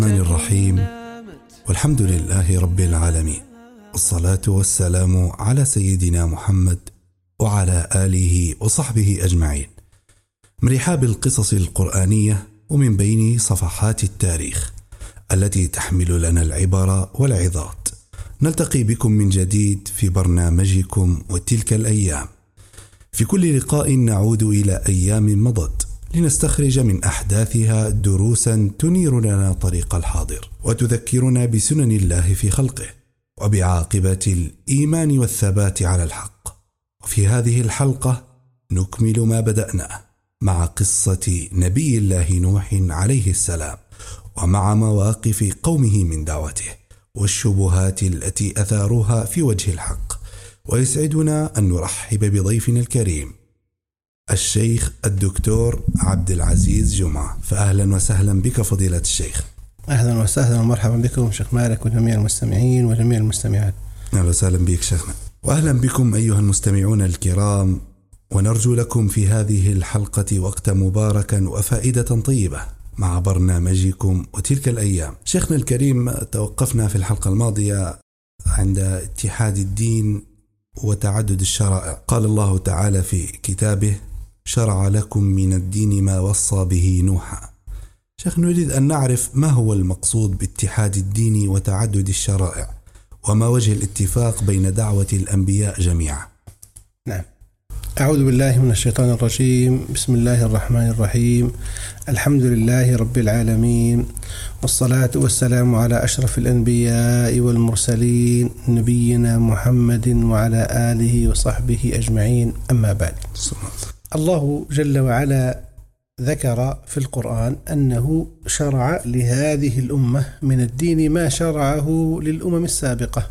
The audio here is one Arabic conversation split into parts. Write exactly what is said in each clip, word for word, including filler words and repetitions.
الرحمن الرحيم، والحمد لله رب العالمين، والصلاة والسلام على سيدنا محمد وعلى آله وصحبه أجمعين، من رحاب القصص القرآنية ومن بين صفحات التاريخ التي تحمل لنا العبر والعظات. نلتقي بكم من جديد في برنامجكم وتلك الأيام. في كل لقاء نعود إلى أيام مضت لنستخرج من أحداثها دروسا تنير لنا طريق الحاضر وتذكرنا بسنن الله في خلقه وبعاقبة الإيمان والثبات على الحق. وفي هذه الحلقة نكمل ما بدأناه مع قصة نبي الله نوح عليه السلام، ومع مواقف قومه من دعوته والشبهات التي أثاروها في وجه الحق. ويسعدنا أن نرحب بضيفنا الكريم الشيخ الدكتور عبد العزيز جمعة. فأهلا وسهلا بك فضيلة الشيخ. أهلا وسهلا ومرحبا بكم شيخ مالك وجميع المستمعين وجميع المستمعات. أهلا وسهلا بك شيخنا، وأهلا بكم أيها المستمعون الكرام، ونرجو لكم في هذه الحلقة وقتا مباركا وفائدة طيبة مع برنامجكم وتلك الأيام. شيخنا الكريم، توقفنا في الحلقة الماضية عند اتحاد الدين وتعدد الشرائع. قال الله تعالى في كتابه: شرع لكم من الدين ما وصى به نوحا. شيخ، نريد أن نعرف ما هو المقصود باتحاد الدين وتعدد الشرائع، وما وجه الاتفاق بين دعوة الأنبياء جميعا. نعم، أعوذ بالله من الشيطان الرجيم. بسم الله الرحمن الرحيم. الحمد لله رب العالمين، والصلاة والسلام على أشرف الأنبياء والمرسلين نبينا محمد وعلى آله وصحبه أجمعين، أما بعد. الله جل وعلا ذكر في القرآن أنه شرع لهذه الأمة من الدين ما شرعه للأمم السابقة،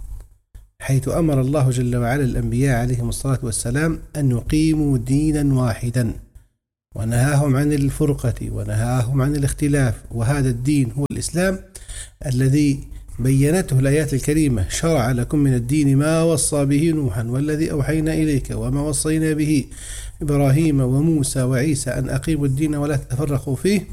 حيث أمر الله جل وعلا الأنبياء عليهم الصلاة والسلام أن يقيموا دينا واحدا، ونهاهم عن الفرقة ونهاهم عن الاختلاف. وهذا الدين هو الإسلام الذي بينته الآيات الكريمة: شرع لكم من الدين ما وصى به نوحا والذي أوحينا إليك وما وصينا به إبراهيم وموسى وعيسى أن أقيموا الدين ولا تتفرقوا فيه.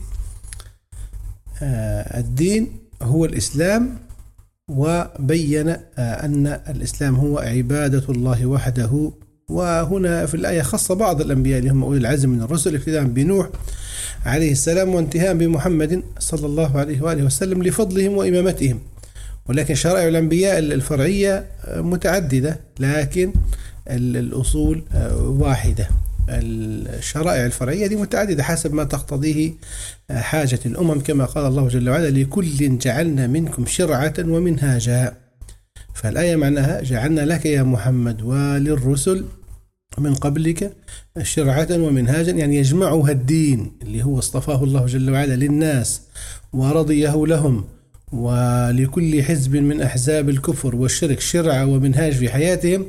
آه الدين هو الإسلام، وبين أن الإسلام هو عبادة الله وحده. وهنا في الآية خص بعض الأنبياء اللي هم أولي العزم من الرسل، ابتداء بنوح عليه السلام وانتهاء بمحمد صلى الله عليه وآله وسلم لفضلهم وإمامتهم. ولكن شرائع الأنبياء الفرعية متعددة، لكن الأصول واحدة. الشرائع الفرعية دي متعددة حسب ما تقتضيه حاجة الأمم، كما قال الله جل وعلا: لكل جعلنا منكم شرعة ومنهاجا. فالآية معناها: جعلنا لك يا محمد وللرسل من قبلك شرعة ومنهاجا، يعني يجمعها الدين اللي هو اصطفاه الله جل وعلا للناس ورضيه لهم، ولكل حزب من أحزاب الكفر والشرك شرعة ومنهاج في حياتهم.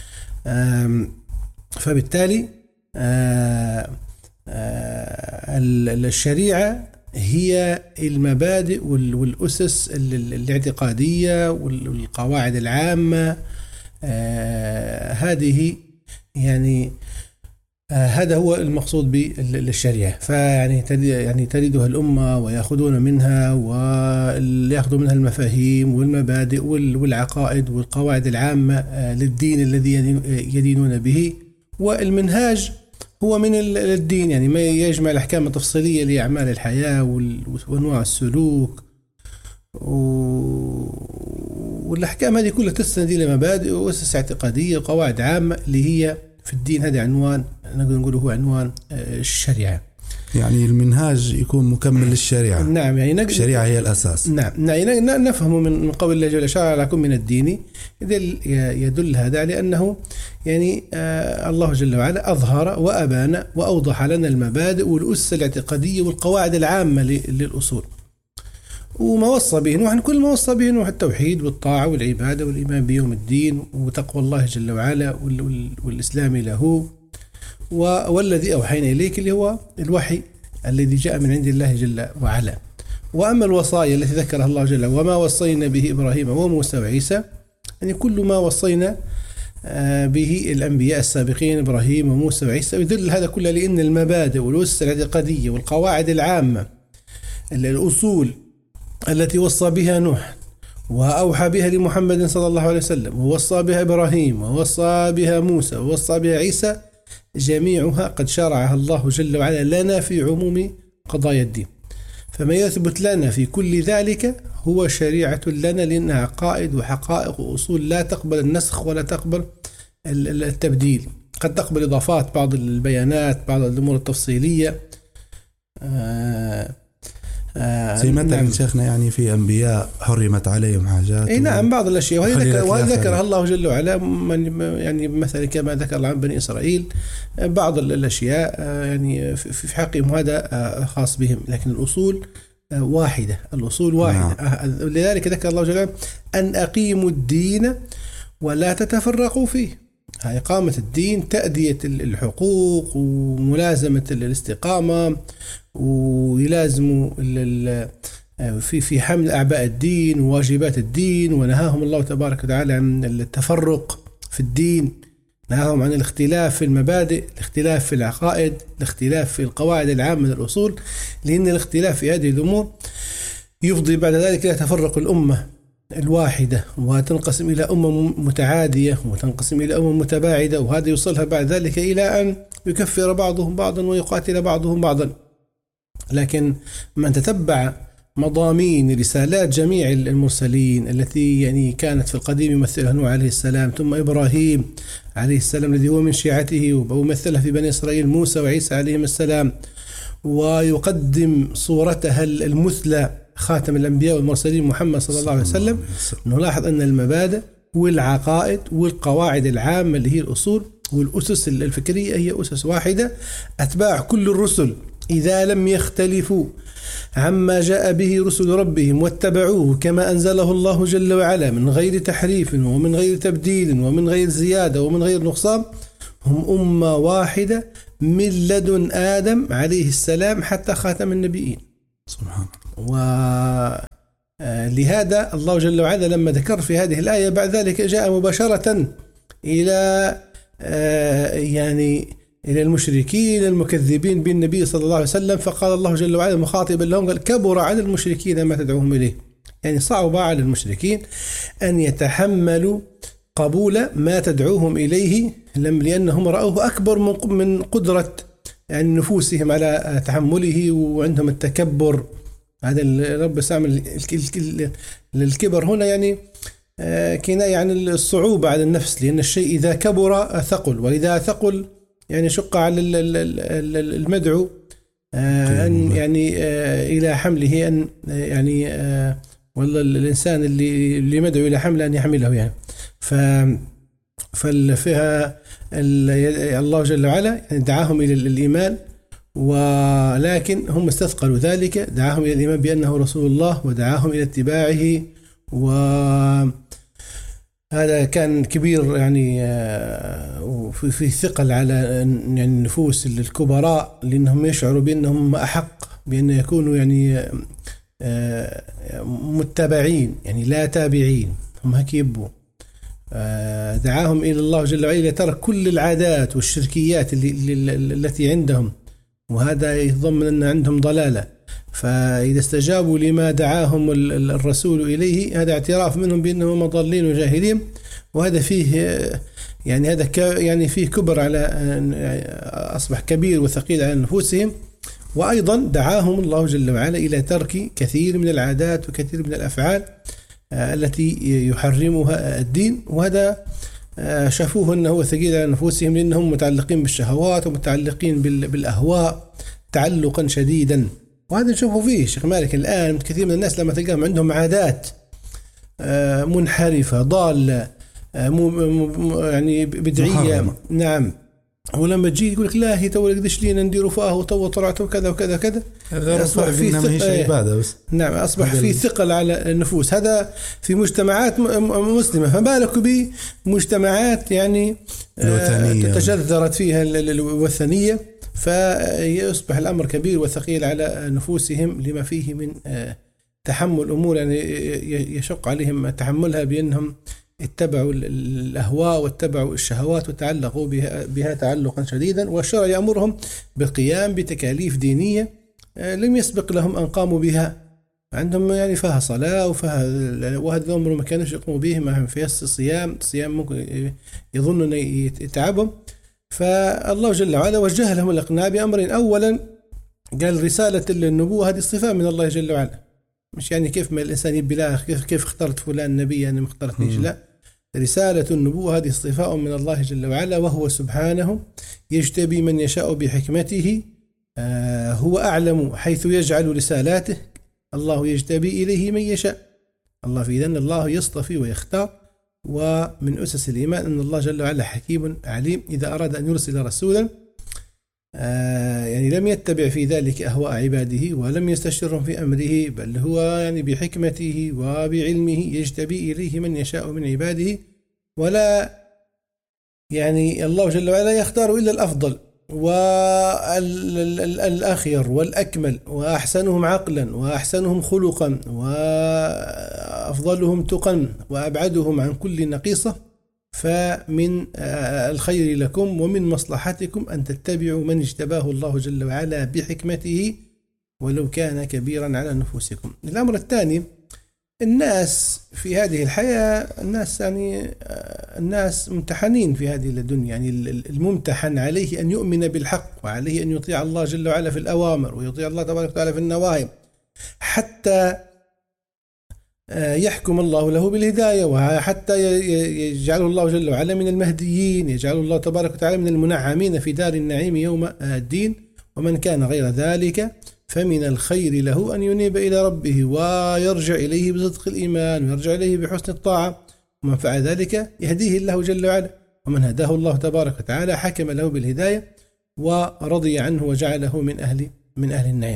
فبالتالي الشريعة هي المبادئ والأسس الاعتقادية والقواعد العامة. هذه يعني هذا هو المقصود بالشريعة. فيعني يعني تريدها الأمة ويأخذون منها ويأخذوا منها المفاهيم والمبادئ والعقائد والقواعد العامة للدين الذي يدينون به. والمنهاج هو من الدين، يعني ما يجمع الأحكام التفصيلية لأعمال الحياة وأنواع السلوك، والأحكام هذه كلها تستند إلى مبادئ وأسس اعتقادية وقواعد عامة اللي هي في الدين. هذا عنوان نقدر نقول هو عنوان الشريعة، يعني المنهاج يكون مكمل للشريعة. نعم، يعني الشريعة هي الأساس. نعم، نعم، نفهم من قول الله جل شرع لكم من الدين، يدل, يدل هذا على أنه يعني آه الله جل وعلا أظهر وأبان وأوضح لنا المبادئ والأسس الاعتقادية والقواعد العامة للأصول. وما وصى به نوح، كل ما وصى به نوح: التوحيد والطاعة والعبادة والإيمان بيوم الدين وتقوى الله جل وعلا والإسلام له، والذي أوحينا إليك اللي هو الوحي الذي جاء من عند الله جل وعلا. وأما الوصايا التي ذكرها الله جل وعلا: وما وصينا به إبراهيم وموسى وعيسى، يعني كل ما وصينا به الأنبياء السابقين إبراهيم وموسى وعيسى. يدل هذا كله لأن المبادئ والأسس الاعتقادية والقواعد العامة الأصول التي وصى بها نوح وأوحى بها لمحمد صلى الله عليه وسلم، ووصى بها إبراهيم، ووصى بها موسى، ووصى بها عيسى، جميعها قد شرعها الله جل وعلا لنا في عموم قضايا الدين. فما يثبت لنا في كل ذلك هو شريعة لنا، لأنها عقائد وحقائق وأصول لا تقبل النسخ ولا تقبل التبديل. قد تقبل إضافات بعض البيانات، بعض الأمور التفصيلية. آه آه زي مثلا نعم. شيخنا يعني في أنبياء حرمت عليهم حاجات. اي نعم، بعض الأشياء وهي ذكرها الله جل وعلا، يعني مثلا كما ذكر عن بني إسرائيل بعض الأشياء يعني في حقهم هذا خاص بهم، لكن الأصول واحدة، الأصول واحدة. نعم. لذلك ذكر الله جل وعلا أن أقيموا الدين ولا تتفرقوا فيه. إقامة الدين، تأدية الحقوق وملازمة الاستقامة، ويلازموا في في حمل أعباء الدين وواجبات الدين. ونهاهم الله تبارك وتعالى عن التفرق في الدين، نهاهم عن الاختلاف في المبادئ، الاختلاف في العقائد، الاختلاف في القواعد العامة للأصول، لأن الاختلاف في هذه الأمور يفضي بعد ذلك إلى تفرق الأمة الواحدة، وتنقسم إلى أمم متعادية، وتنقسم إلى أمم متباعدة، وهذا يوصلها بعد ذلك إلى أن يكفر بعضهم بعضا ويقاتل بعضهم بعضا. لكن من تتبع مضامين رسالات جميع المرسلين التي يعني كانت في القديم يمثلها نوح عليه السلام، ثم إبراهيم عليه السلام الذي هو من شيعته، ويمثلها في بني إسرائيل موسى وعيسى عليهم السلام، ويقدم صورتها المثلى خاتم الأنبياء والمرسلين محمد صلى الله عليه وسلم، نلاحظ أن المبادئ والعقائد والقواعد العامة اللي هي الأصول والأسس الفكرية هي أسس واحدة. أتباع كل الرسل إذا لم يختلفوا عما جاء به رسل ربهم واتبعوه كما أنزله الله جل وعلا من غير تحريف ومن غير تبديل ومن غير زيادة ومن غير نقصان، هم أمة واحدة من لدن آدم عليه السلام حتى خاتم النبيين. سبحان الله. ولهذا الله جل وعلا لما ذكر في هذه الآية بعد ذلك جاء مباشرة إلى يعني إلى المشركين المكذبين بالنبي صلى الله عليه وسلم، فقال الله جل وعلا مخاطبا لهم قال: كبر على المشركين ما تدعوهم إليه. يعني صعب على المشركين أن يتحملوا قبول ما تدعوهم إليه، لأنهم رأوه أكبر من قدرة يعني نفوسهم على تحمله، وعندهم التكبر. هذا الرب استعمل الكبر هنا يعني كناية عن الصعوبة على النفس، لأن الشيء إذا كبر ثقل، وإذا ثقل يعني شق على المدعو أن يعني إلى حمله، أن يعني والله الإنسان اللي اللي مدعو إلى حمله أن يحمله يعني. ف ففيها الله جل وعلا يعني دعاهم إلى الإيمان، ولكن هم استثقلوا ذلك، دعاهم إلى الإيمان بأنه رسول الله ودعاهم إلى اتباعه، وهذا كان كبير يعني وفي في ثقل على يعني النفوس الكبراء، لأنهم يشعروا بأنهم أحق بأن يكونوا يعني متبعين يعني لا تابعين، هم هيك يبوا. دعاهم إلى الله جل وعلا لترك كل العادات والشركيات اللي التي عندهم، وهذا يتضمن أن عندهم ضلالة. فإذا استجابوا لما دعاهم الرسول إليه هذا اعتراف منهم بأنهم ضالين وجاهلين، وهذا فيه يعني هذا يعني فيه كبر على أصبح كبير وثقيل على نفوسهم. وأيضا دعاهم الله جل وعلا إلى ترك كثير من العادات وكثير من الأفعال التي يحرمها الدين، وهذا شافوه أنه ثقيل على نفوسهم، لأنهم متعلقين بالشهوات ومتعلقين بالأهواء تعلقا شديدا. وهذا نشوفه فيه شيخ مالك الآن كثير من الناس لما تلقاهم عندهم عادات منحرفة ضالة يعني بدعية محرمة. نعم. ولما تجي يقول لك لا هي تو قديش لينا نديروا فاه وتو طلعت وكذا وكذا كذا، أصبح في ثقل. بس نعم أصبح في ثقل على النفوس. هذا في مجتمعات مسلمة، فما بالك بمجتمعات يعني تجذرت فيها الوثنية، فيصبح الأمر كبير وثقيل على نفوسهم لما فيه من تحمل أمور يعني يشق عليهم تحملها، بأنهم اتبعوا الأهواء واتبعوا الشهوات وتعلقوا بها, بها تعلقا شديدا. والشرع يأمرهم بالقيام بتكاليف دينية لم يسبق لهم أن قاموا بها عندهم يعني فيها صلاة وفيها، وهذا الأمر ما كانوش يقوموا به، ما فيها الصيام، الصيام ممكن يظنون يتعبهم. فالله جل وعلا وجه لهم الإقناع بأمرين. أولا قال رسالة النبوة هذه صفة من الله جل وعلا، مش يعني كيف ما الإنسان يبي لا كيف كيف اخترت فلان نبي يعني ما اخترتنيش، لا، رسالة النبوة هذه صفاء من الله جل وعلا، وهو سبحانه يجتبي من يشاء بحكمته، آه هو أعلم حيث يجعل رسالاته، الله يجتبي إليه من يشاء. الله في إذن الله يصطفي ويختار. ومن أسس الإيمان أن الله جل وعلا حكيم عليم، إذا أراد أن يرسل رسولا آه يعني لم يتبع في ذلك أهواء عباده ولم يستشرهم في أمره، بل هو يعني بحكمته وبعلمه يجتبي إليه من يشاء من عباده، ولا يعني الله جل وعلا يختار إلا الأفضل والأخير والأكمل وأحسنهم عقلا وأحسنهم خلقا وأفضلهم تقا وأبعدهم عن كل نقيصة. فمن الخير لكم ومن مصلحتكم أن تتبعوا من اجتباه الله جل وعلا بحكمته ولو كان كبيرا على نفوسكم. الأمر الثاني، الناس في هذه الحياة الناس يعني الناس ممتحنين في هذه الدنيا، يعني الممتحن عليه أن يؤمن بالحق، وعليه أن يطيع الله جل وعلا في الأوامر ويطيع الله تبارك وتعالى في النواهي، حتى يحكم الله له بالهداية، وحتى يجعله الله جل وعلا من المهديين، يجعله الله تبارك وتعالى من المنعمين في دار النعيم يوم الدين. ومن كان غير ذلك فمن الخير له أن ينيب إلى ربه ويرجع إليه بصدق الإيمان ويرجع إليه بحسن الطاعة، ومن فعل ذلك يهديه الله جل وعلا، ومن هداه الله تبارك وتعالى حكم له بالهداية ورضي عنه وجعله من أهل من أهل النعيم.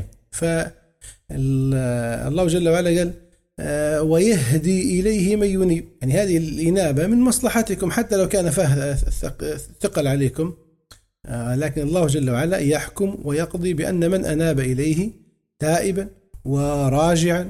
فالله جل وعلا قال ويهدي إليه من ينيب، يعني هذه الإنابة من مصلحتكم حتى لو كان فيها ثقل عليكم، لكن الله جل وعلا يحكم ويقضي بأن من أناب إليه تائبا وراجعا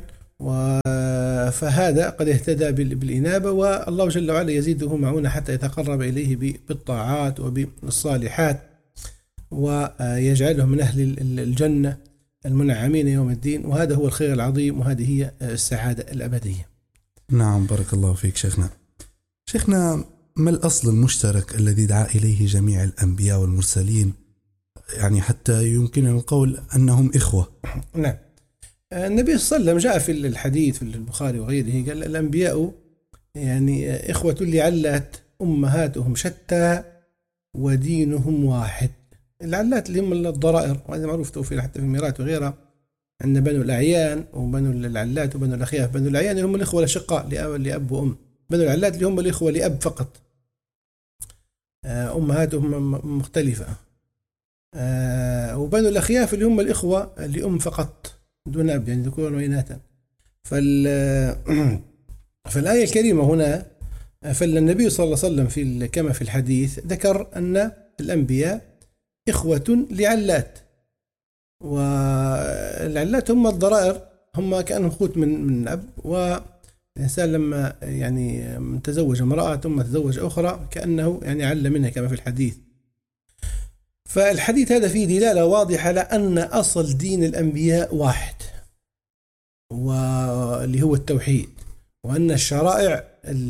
فهذا قد اهتدى بالإنابة، والله جل وعلا يزيده معونة حتى يتقرب إليه بالطاعات وبالصالحات ويجعله من أهل الجنة المنعمين يوم الدين، وهذا هو الخير العظيم، وهذه هي السعادة الأبدية. نعم، بارك الله فيك شيخنا. شيخنا، ما الأصل المشترك الذي دعا إليه جميع الأنبياء والمرسلين، يعني حتى يمكن القول أنهم إخوة؟ نعم، النبي صلى الله عليه وسلم جاء في الحديث في البخاري وغيره قال الأنبياء يعني إخوة لعلات أمهاتهم شتى ودينهم واحد. العلات اللي هم الضرائر، وهذا معروف توفير حتى في الميراث وغيرها. عندنا بنو الأعيان وبنو العلات وبنو الأخياف. بنو الأعيان هم الإخوة الأشقاء لأب وأم، بنو العلات اللي هم الإخوة لأب فقط، أمهاتهم مختلفة، وبنو الأخياف اللي هم الإخوة لأم فقط دون أب، يعني ذكورا وإناثا. فالآية الكريمة هنا، فالنبي صلى الله عليه وسلم في كما في الحديث ذكر أن الأنبياء إخوة لعلات، والعلات هم الضرائر، هم كأنهم خوت من من أب، والإنسان لما يعني تزوج امرأة ثم تزوج أخرى كأنه يعني عل منها كما في الحديث. فالحديث هذا فيه دلالة واضحة على أن أصل دين الأنبياء واحد، واللي هو التوحيد، وأن الشرائع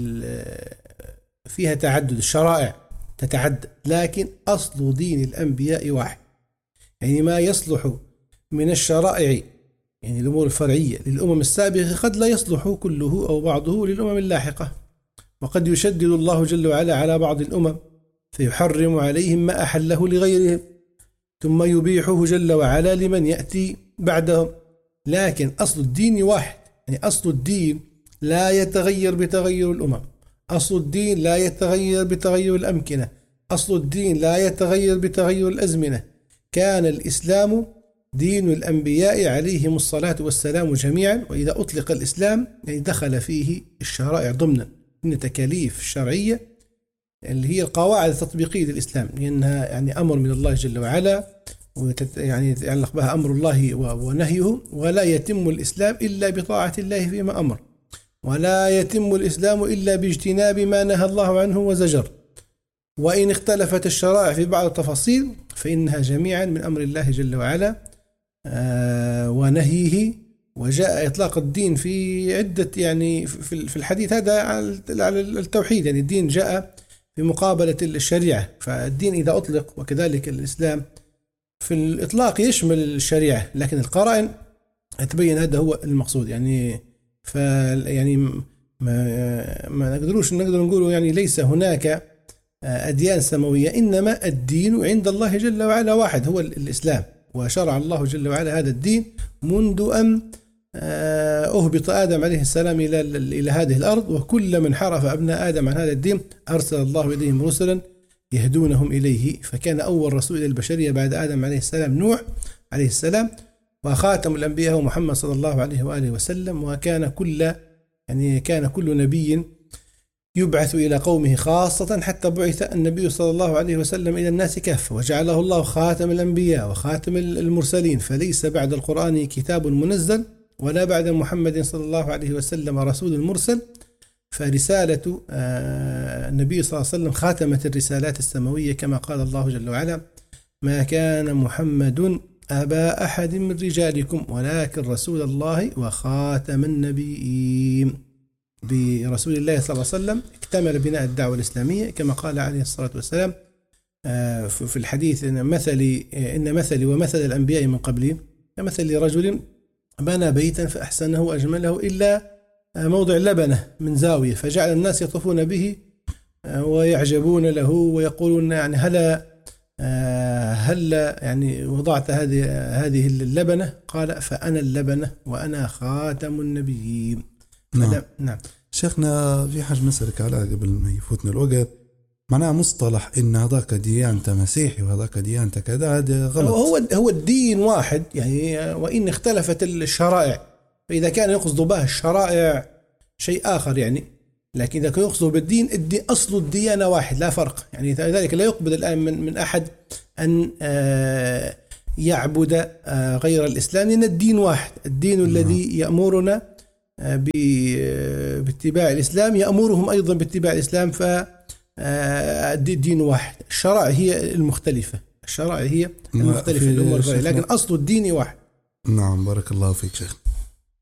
فيها تعدد، الشرائع تتعدد، لكن أصل دين الأنبياء واحد. يعني ما يصلح من الشرائع يعني الأمور الفرعية للأمم السابقة قد لا يصلح كله أو بعضه للأمم اللاحقة، وقد يشدد الله جل وعلا على بعض الأمم فيحرم عليهم ما أحله لغيرهم ثم يبيحه جل وعلا لمن يأتي بعدهم. لكن أصل الدين واحد، يعني أصل الدين لا يتغير بتغير الأمم، أصل الدين لا يتغير بتغير الأمكنة، أصل الدين لا يتغير بتغير الأزمنة. كان الإسلام دين الأنبياء عليهم الصلاة والسلام جميعا، وإذا أطلق الإسلام يعني دخل فيه الشرائع ضمنا من التكاليف الشرعية اللي هي القواعد التطبيقية للإسلام، لأنها يعني أمر من الله جل وعلا، يعني يتعلق بها أمر الله ونهيه، ولا يتم الإسلام إلا بطاعة الله فيما أمر، ولا يتم الإسلام إلا باجتناب ما نهى الله عنه وزجر. وإن اختلفت الشرائع في بعض التفاصيل فإنها جميعا من أمر الله جل وعلا ونهيه وجاء إطلاق الدين في عدة يعني في الحديث هذا على التوحيد، يعني الدين جاء في مقابلة الشريعة، فالدين إذا أطلق وكذلك الإسلام في الإطلاق يشمل الشريعة، لكن القرائن تبين هذا هو المقصود. يعني ف يعني ما ما نقدروش نقدر نقوله يعني ليس هناك أديان سماوية، إنما الدين عند الله جل وعلا واحد هو الإسلام، وشرع الله جل وعلا هذا الدين منذ أن أهبط آدم عليه السلام إلى إلى هذه الأرض، وكل من حرف أبناء آدم عن هذا الدين أرسل الله إليهم رسلا يهدونهم إليه. فكان أول رسول إلى البشرية بعد آدم عليه السلام نوح عليه السلام، وخاتم الأنبياء هو محمد صلى الله عليه وآله وسلم. وكان كل يعني كان كل نبي يبعث إلى قومه خاصة، حتى بعث النبي صلى الله عليه وسلم إلى الناس كافة، وجعله الله خاتم الأنبياء وخاتم المرسلين. فليس بعد القرآن كتاب منزل، ولا بعد محمد صلى الله عليه وسلم رسول مرسل. فرسالة النبي صلى الله عليه وسلم خاتمة الرسالات السماوية، كما قال الله جل وعلا: ما كان محمد أبا أحد من رجالكم ولكن رسول الله وخاتم النبيين. برسول الله صلى الله عليه وسلم اكتمل بناء الدعوة الإسلامية، كما قال عليه الصلاة والسلام في الحديث: إن مثلي إن مثلي ومثل الأنبياء من قبلي كمثل رجل بنى بيتا فأحسنه وأجمله إلا موضع لبنة من زاوية، فجعل الناس يطوفون به ويعجبون له ويقولون يعني هلا هلا يعني وضعت هذه هذه اللبنة؟ قال: فأنا اللبنة وأنا خاتم النبيين. نعم. نعم شيخنا، في حاجة نسألك على قبل ما يفوتنا الوقت. معناها مصطلح إن هذاك ديانته مسيحي وهذاك ديانته كذا، هذا غلط. هو هو الدين واحد يعني، وإن اختلفت الشرائع، فإذا كان يقصد به الشرائع شيء آخر يعني، لكن إذا كان يقصد بالدين الدين أصل الديانة واحد لا فرق. يعني لذلك لا يقبل الآن من من أحد أن يعبد غير الإسلام، لأن الدين واحد. الدين الذي يأمرنا باتباع الإسلام يأمرهم أيضا باتباع الإسلام، فالدين واحد. الشرائع هي المختلفة، الشرائع هي المختلفة الأمور، لكن أصل الدين واحد. نعم، بارك الله فيك شيخ.